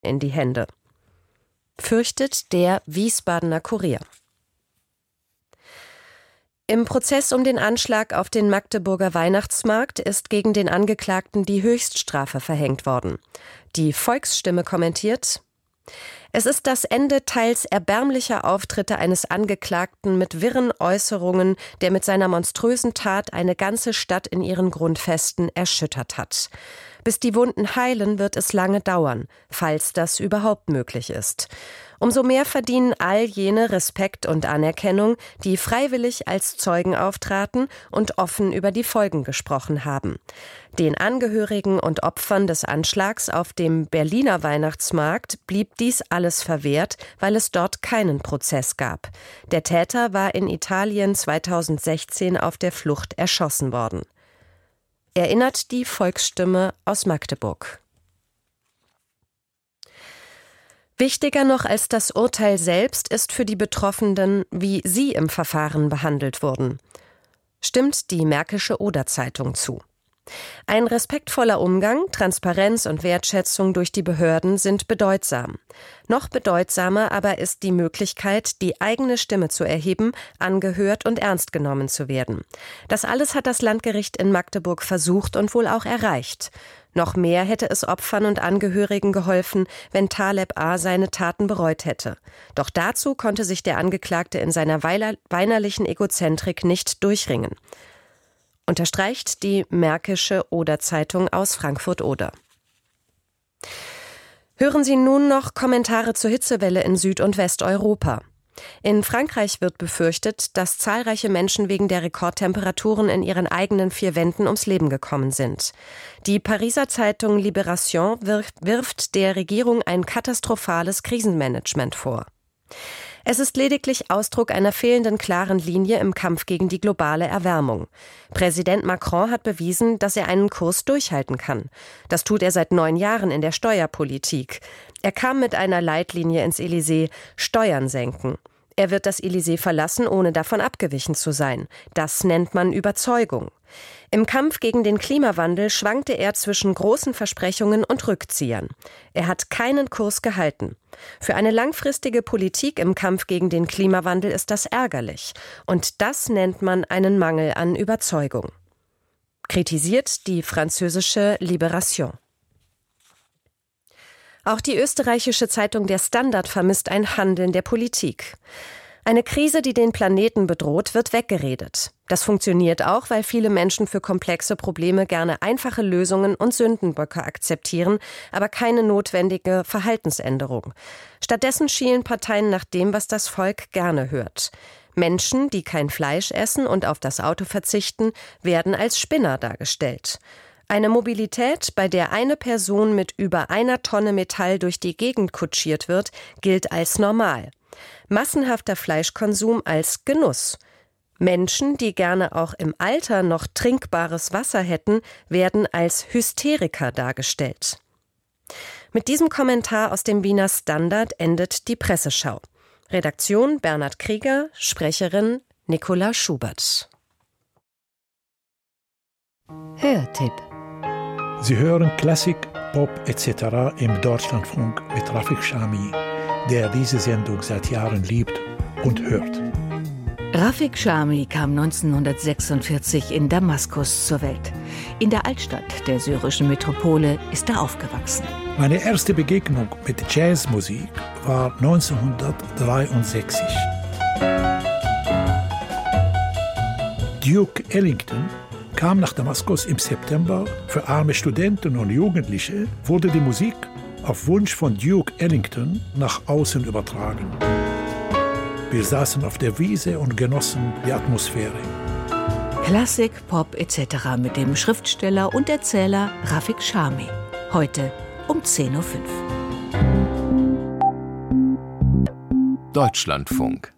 in die Hände. Fürchtet der Wiesbadener Kurier. Im Prozess um den Anschlag auf den Magdeburger Weihnachtsmarkt ist gegen den Angeklagten die Höchststrafe verhängt worden. Die Volksstimme kommentiert: Es ist das Ende teils erbärmlicher Auftritte eines Angeklagten mit wirren Äußerungen, der mit seiner monströsen Tat eine ganze Stadt in ihren Grundfesten erschüttert hat. Bis die Wunden heilen, wird es lange dauern, falls das überhaupt möglich ist. Umso mehr verdienen all jene Respekt und Anerkennung, die freiwillig als Zeugen auftraten und offen über die Folgen gesprochen haben. Den Angehörigen und Opfern des Anschlags auf dem Berliner Weihnachtsmarkt blieb dies alles verwehrt, weil es dort keinen Prozess gab. Der Täter war in Italien 2016 auf der Flucht erschossen worden. Erinnert die Volksstimme aus Magdeburg. Wichtiger noch als das Urteil selbst ist für die Betroffenen, wie sie im Verfahren behandelt wurden. Stimmt die Märkische Oder-Zeitung zu. Ein respektvoller Umgang, Transparenz und Wertschätzung durch die Behörden sind bedeutsam. Noch bedeutsamer aber ist die Möglichkeit, die eigene Stimme zu erheben, angehört und ernst genommen zu werden. Das alles hat das Landgericht in Magdeburg versucht und wohl auch erreicht. Noch mehr hätte es Opfern und Angehörigen geholfen, wenn Taleb A. seine Taten bereut hätte. Doch dazu konnte sich der Angeklagte in seiner weinerlichen Egozentrik nicht durchringen. Unterstreicht die Märkische Oder-Zeitung aus Frankfurt-Oder. Hören Sie nun noch Kommentare zur Hitzewelle in Süd- und Westeuropa. In Frankreich wird befürchtet, dass zahlreiche Menschen wegen der Rekordtemperaturen in ihren eigenen vier Wänden ums Leben gekommen sind. Die Pariser Zeitung Libération wirft der Regierung ein katastrophales Krisenmanagement vor. Es ist lediglich Ausdruck einer fehlenden klaren Linie im Kampf gegen die globale Erwärmung. Präsident Macron hat bewiesen, dass er einen Kurs durchhalten kann. Das tut er seit 9 Jahren in der Steuerpolitik. Er kam mit einer Leitlinie ins Élysée: Steuern senken. Er wird das Élysée verlassen, ohne davon abgewichen zu sein. Das nennt man Überzeugung. Im Kampf gegen den Klimawandel schwankte er zwischen großen Versprechungen und Rückziehern. Er hat keinen Kurs gehalten. Für eine langfristige Politik im Kampf gegen den Klimawandel ist das ärgerlich. Und das nennt man einen Mangel an Überzeugung. Kritisiert die französische Libération. Auch die österreichische Zeitung Der Standard vermisst ein Handeln der Politik. Eine Krise, die den Planeten bedroht, wird weggeredet. Das funktioniert auch, weil viele Menschen für komplexe Probleme gerne einfache Lösungen und Sündenböcke akzeptieren, aber keine notwendige Verhaltensänderung. Stattdessen schielen Parteien nach dem, was das Volk gerne hört. Menschen, die kein Fleisch essen und auf das Auto verzichten, werden als Spinner dargestellt. Eine Mobilität, bei der eine Person mit über 1 Tonne Metall durch die Gegend kutschiert wird, gilt als normal. Massenhafter Fleischkonsum als Genuss. Menschen, die gerne auch im Alter noch trinkbares Wasser hätten, werden als Hysteriker dargestellt. Mit diesem Kommentar aus dem Wiener Standard endet die Presseschau. Redaktion Bernhard Krieger, Sprecherin Nicola Schubert. Hörtipp. Sie hören Klassik, Pop etc. im Deutschlandfunk mit Rafik Chami, der diese Sendung seit Jahren liebt und hört. Rafik Chami kam 1946 in Damaskus zur Welt. In der Altstadt der syrischen Metropole ist er aufgewachsen. Meine erste Begegnung mit Jazzmusik war 1963. Duke Ellington kam nach Damaskus im September. Für arme Studenten und Jugendliche wurde die Musik auf Wunsch von Duke Ellington nach außen übertragen. Wir saßen auf der Wiese und genossen die Atmosphäre. Klassik, Pop etc. mit dem Schriftsteller und Erzähler Rafik Chami. Heute um 10:05 Uhr. Deutschlandfunk.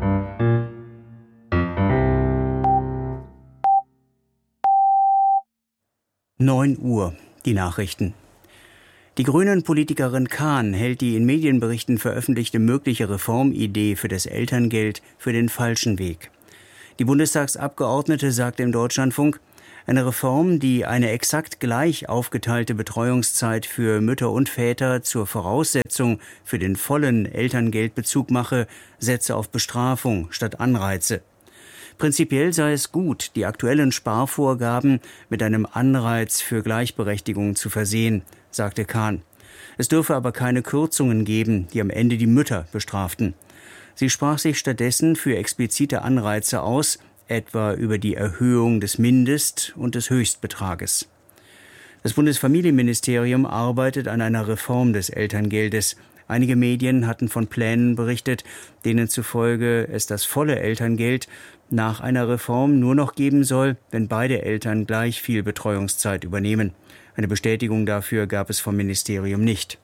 Uhr, die Nachrichten. Die Grünen-Politikerin Kahn hält die in Medienberichten veröffentlichte mögliche Reformidee für das Elterngeld für den falschen Weg. Die Bundestagsabgeordnete sagte im Deutschlandfunk, Eine Reform, die eine exakt gleich aufgeteilte Betreuungszeit für Mütter und Väter zur Voraussetzung für den vollen Elterngeldbezug mache, setze auf Bestrafung statt Anreize. Prinzipiell sei es gut, die aktuellen Sparvorgaben mit einem Anreiz für Gleichberechtigung zu versehen, sagte Khan. Es dürfe aber keine Kürzungen geben, die am Ende die Mütter bestraften. Sie sprach sich stattdessen für explizite Anreize aus, etwa über die Erhöhung des Mindest- und des Höchstbetrages. Das Bundesfamilienministerium arbeitet an einer Reform des Elterngeldes. Einige Medien hatten von Plänen berichtet, denen zufolge es das volle Elterngeld nach einer Reform nur noch geben soll, wenn beide Eltern gleich viel Betreuungszeit übernehmen. Eine Bestätigung dafür gab es vom Ministerium nicht.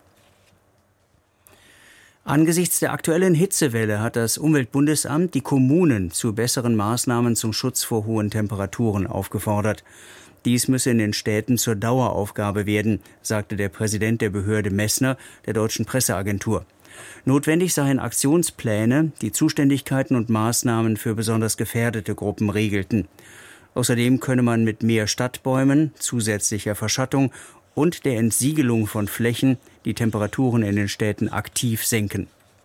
Angesichts der aktuellen Hitzewelle hat das Umweltbundesamt die Kommunen zu besseren Maßnahmen zum Schutz vor hohen Temperaturen aufgefordert. Dies müsse in den Städten zur Daueraufgabe werden, sagte der Präsident der Behörde Messner der Deutschen Presseagentur. Notwendig seien Aktionspläne, die Zuständigkeiten und Maßnahmen für besonders gefährdete Gruppen regelten. Außerdem könne man mit mehr Stadtbäumen, zusätzlicher Verschattung und der Entsiegelung von Flächen die Temperaturen in den Städten aktiv senken.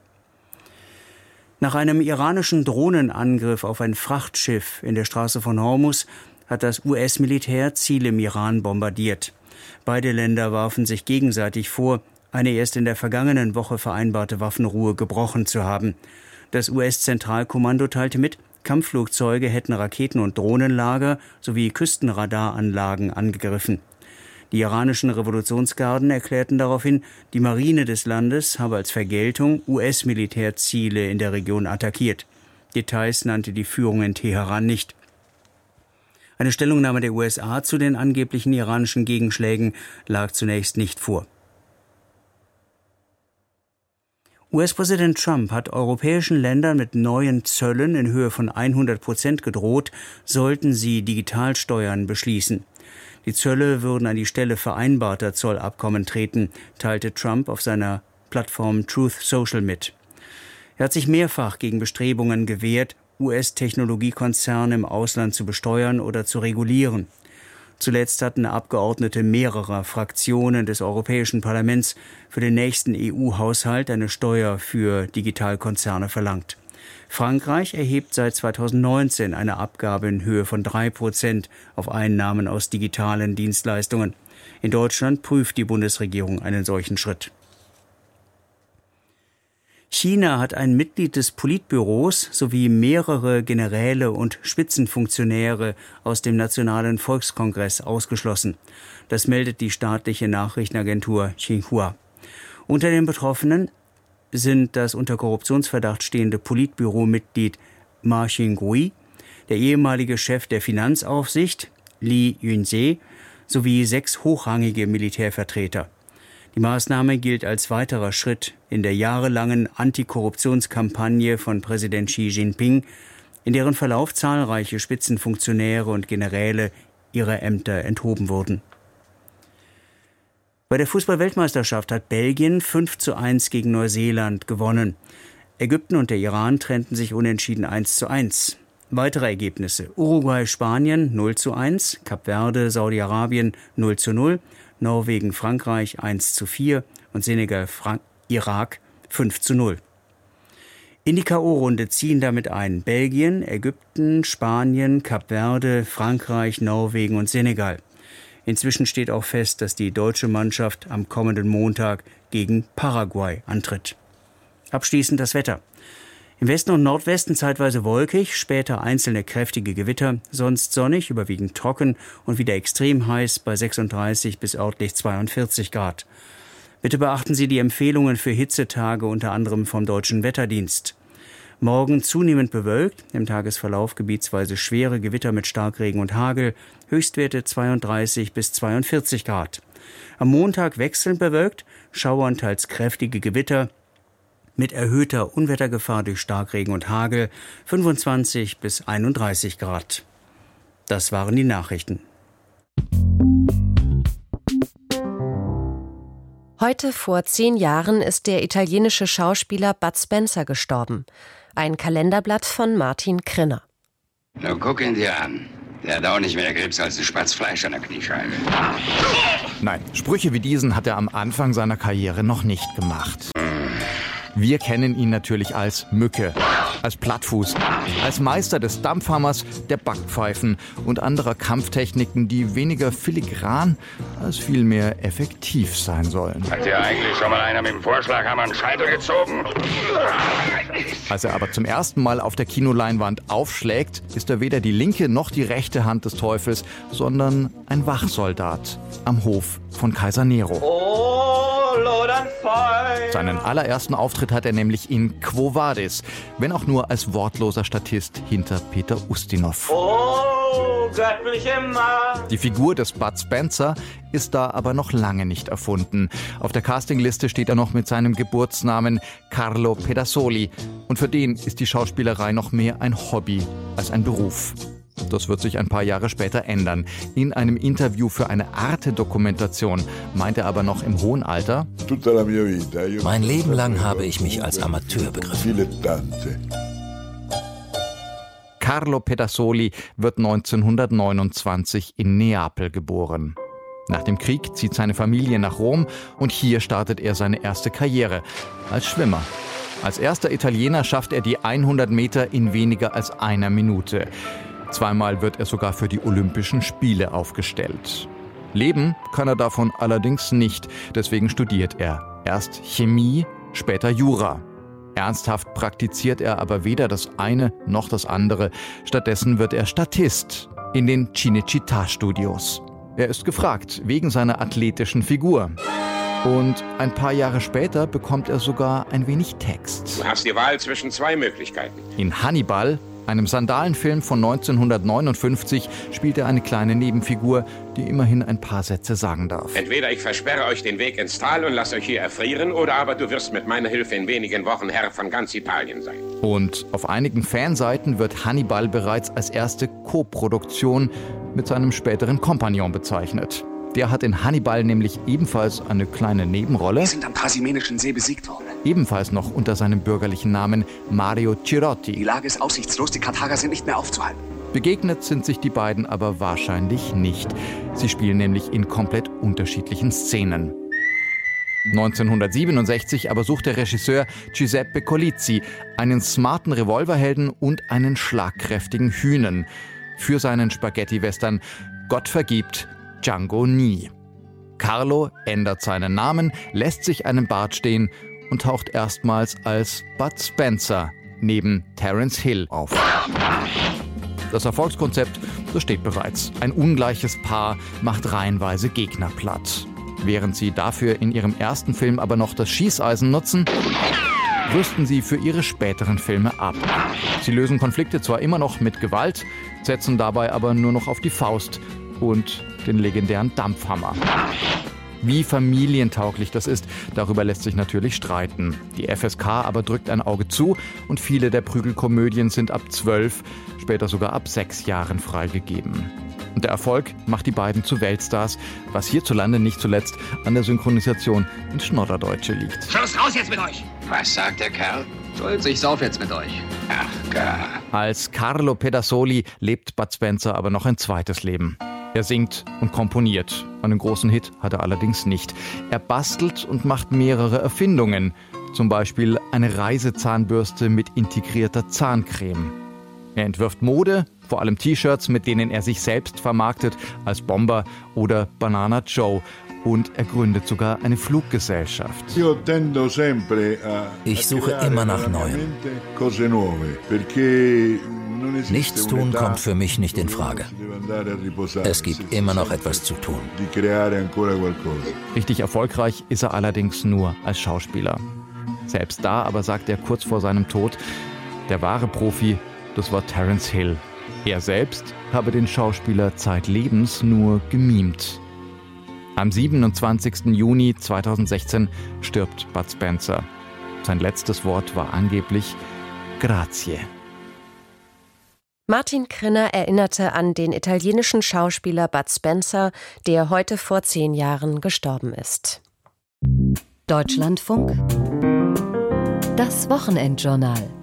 Nach einem iranischen Drohnenangriff auf ein Frachtschiff in der Straße von Hormuz hat das US-Militär Ziele im Iran bombardiert. Beide Länder warfen sich gegenseitig vor, eine erst in der vergangenen Woche vereinbarte Waffenruhe gebrochen zu haben. Das US-Zentralkommando teilte mit, Kampfflugzeuge hätten Raketen- und Drohnenlager sowie Küstenradaranlagen angegriffen. Die iranischen Revolutionsgarden erklärten daraufhin, die Marine des Landes habe als Vergeltung US-Militärziele in der Region attackiert. Details nannte die Führung in Teheran nicht. Eine Stellungnahme der USA zu den angeblichen iranischen Gegenschlägen lag zunächst nicht vor. US-Präsident Trump hat europäischen Ländern mit neuen Zöllen in Höhe von 100% gedroht, sollten sie Digitalsteuern beschließen. Die Zölle würden an die Stelle vereinbarter Zollabkommen treten, teilte Trump auf seiner Plattform Truth Social mit. Er hat sich mehrfach gegen Bestrebungen gewehrt, US-Technologiekonzerne im Ausland zu besteuern oder zu regulieren. Zuletzt hatten Abgeordnete mehrerer Fraktionen des Europäischen Parlaments für den nächsten EU-Haushalt eine Steuer für Digitalkonzerne verlangt. Frankreich erhebt seit 2019 eine Abgabe in Höhe von 3% auf Einnahmen aus digitalen Dienstleistungen. In Deutschland prüft die Bundesregierung einen solchen Schritt. China hat ein Mitglied des Politbüros sowie mehrere Generäle und Spitzenfunktionäre aus dem Nationalen Volkskongress ausgeschlossen. Das meldet die staatliche Nachrichtenagentur Xinhua. Unter den Betroffenen sind das unter Korruptionsverdacht stehende Politbüromitglied Ma Xingui, der ehemalige Chef der Finanzaufsicht Li Yunze sowie 6 hochrangige Militärvertreter. Die Maßnahme gilt als weiterer Schritt in der jahrelangen Antikorruptionskampagne von Präsident Xi Jinping, in deren Verlauf zahlreiche Spitzenfunktionäre und Generäle ihrer Ämter enthoben wurden. Bei der Fußball-Weltmeisterschaft hat Belgien 5:1 gegen Neuseeland gewonnen. Ägypten und der Iran trennten sich unentschieden 1:1. Weitere Ergebnisse: Uruguay-Spanien 0:1, Kap Verde, Saudi-Arabien 0:0, Norwegen, Frankreich 1:4 und Senegal, Irak 5:0. In die K.O.-Runde ziehen damit ein Belgien, Ägypten, Spanien, Kap Verde, Frankreich, Norwegen und Senegal. Inzwischen steht auch fest, dass die deutsche Mannschaft am kommenden Montag gegen Paraguay antritt. Abschließend das Wetter. Im Westen und Nordwesten zeitweise wolkig, später einzelne kräftige Gewitter, sonst sonnig, überwiegend trocken und wieder extrem heiß bei 36 bis örtlich 42 Grad. Bitte beachten Sie die Empfehlungen für Hitzetage unter anderem vom Deutschen Wetterdienst. Morgen zunehmend bewölkt, im Tagesverlauf gebietsweise schwere Gewitter mit Starkregen und Hagel, Höchstwerte 32 bis 42 Grad. Am Montag wechselnd bewölkt, Schauer und teils kräftige Gewitter, mit erhöhter Unwettergefahr durch Starkregen und Hagel 25 bis 31 Grad. Das waren die Nachrichten. Heute vor 10 Jahren ist der italienische Schauspieler Bud Spencer gestorben. Ein Kalenderblatt von Martin Krinner. Nun gucken Sie an. Der hat auch nicht mehr Grips als ein Spatz Fleisch an der Kniescheibe. Nein, Sprüche wie diesen hat er am Anfang seiner Karriere noch nicht gemacht. Wir kennen ihn natürlich als Mücke, als Plattfuß, als Meister des Dampfhammers, der Backpfeifen und anderer Kampftechniken, die weniger filigran als vielmehr effektiv sein sollen. Hat dir eigentlich schon mal einer mit dem Vorschlaghammer einen Scheitel gezogen? Als er aber zum ersten Mal auf der Kinoleinwand aufschlägt, ist er weder die linke noch die rechte Hand des Teufels, sondern ein Wachsoldat am Hof von Kaiser Nero. Seinen allerersten Auftritt hat er nämlich in Quo Vadis, wenn auch nur als wortloser Statist hinter Peter Ustinov. Oh, göttliche Macht! Die Figur des Bud Spencer ist da aber noch lange nicht erfunden. Auf der Castingliste steht er noch mit seinem Geburtsnamen Carlo Pedersoli. Und für den ist die Schauspielerei noch mehr ein Hobby als ein Beruf. Das wird sich ein paar Jahre später ändern. In einem Interview für eine Arte-Dokumentation meint er aber noch im hohen Alter: Mein Leben lang habe ich mich als Amateur begriffen. Carlo Pedersoli wird 1929 in Neapel geboren. Nach dem Krieg zieht seine Familie nach Rom und hier startet er seine erste Karriere als Schwimmer. Als erster Italiener schafft er die 100 Meter in weniger als einer Minute. Zweimal wird er sogar für die Olympischen Spiele aufgestellt. Leben kann er davon allerdings nicht, deswegen studiert er. Erst Chemie, später Jura. Ernsthaft praktiziert er aber weder das eine noch das andere. Stattdessen wird er Statist in den Cinecittà-Studios. Er ist gefragt wegen seiner athletischen Figur. Und ein paar Jahre später bekommt er sogar ein wenig Text. Du hast die Wahl zwischen zwei Möglichkeiten. In Hannibal, einem Sandalenfilm von 1959, spielt er eine kleine Nebenfigur, die immerhin ein paar Sätze sagen darf. Entweder ich versperre euch den Weg ins Tal und lasse euch hier erfrieren, oder aber du wirst mit meiner Hilfe in wenigen Wochen Herr von ganz Italien sein. Und auf einigen Fanseiten wird Hannibal bereits als erste Co-Produktion mit seinem späteren Kompagnon bezeichnet. Der hat in Hannibal nämlich ebenfalls eine kleine Nebenrolle. Wir sind am Trasimenischen See besiegt worden. Ebenfalls noch unter seinem bürgerlichen Namen Mario Cirotti. Die Lage ist aussichtslos, die Karthager sind nicht mehr aufzuhalten. Begegnet sind sich die beiden aber wahrscheinlich nicht. Sie spielen nämlich in komplett unterschiedlichen Szenen. 1967 aber sucht der Regisseur Giuseppe Colizzi einen smarten Revolverhelden und einen schlagkräftigen Hünen für seinen Spaghetti-Western Gott vergibt, Django nie. Carlo ändert seinen Namen, lässt sich einen Bart stehen und taucht erstmals als Bud Spencer neben Terence Hill auf. Das Erfolgskonzept, das steht bereits. Ein ungleiches Paar macht reihenweise Gegner platt. Während sie dafür in ihrem ersten Film aber noch das Schießeisen nutzen, rüsten sie für ihre späteren Filme ab. Sie lösen Konflikte zwar immer noch mit Gewalt, setzen dabei aber nur noch auf die Faust und den legendären Dampfhammer. Wie familientauglich das ist, darüber lässt sich natürlich streiten. Die FSK aber drückt ein Auge zu und viele der Prügelkomödien sind ab 12, später sogar ab 6 Jahren freigegeben. Und der Erfolg macht die beiden zu Weltstars, was hierzulande nicht zuletzt an der Synchronisation ins Schnodderdeutsche liegt. Schluss, raus jetzt mit euch! Was sagt der Kerl? Schulz, ich sauf jetzt mit euch. Ach, gar. Als Carlo Pedersoli lebt Bud Spencer aber noch ein zweites Leben. Er singt und komponiert. Einen großen Hit hat er allerdings nicht. Er bastelt und macht mehrere Erfindungen. Zum Beispiel eine Reisezahnbürste mit integrierter Zahncreme. Er entwirft Mode, vor allem T-Shirts, mit denen er sich selbst vermarktet, als Bomber oder Banana Joe. Und er gründet sogar eine Fluggesellschaft. Ich suche immer nach Neuem. Nichts tun kommt für mich nicht in Frage. Es gibt immer noch etwas zu tun. Richtig erfolgreich ist er allerdings nur als Schauspieler. Selbst da aber sagt er kurz vor seinem Tod, der wahre Profi, das war Terence Hill. Er selbst habe den Schauspieler zeitlebens nur gemimt. Am 27. Juni 2016 stirbt Bud Spencer. Sein letztes Wort war angeblich Grazie. Martin Krinner erinnerte an den italienischen Schauspieler Bud Spencer, der heute vor 10 Jahren gestorben ist. Deutschlandfunk. Das Wochenendjournal.